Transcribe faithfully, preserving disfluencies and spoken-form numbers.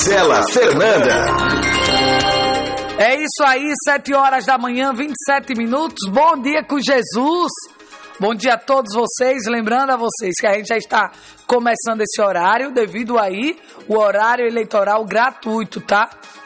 Marcela Fernanda. É isso aí, sete horas da manhã, vinte e sete minutos. Bom dia com Jesus. Bom dia a todos vocês. Lembrando a vocês que a gente já está começando esse horário, devido aí o horário eleitoral gratuito, tá?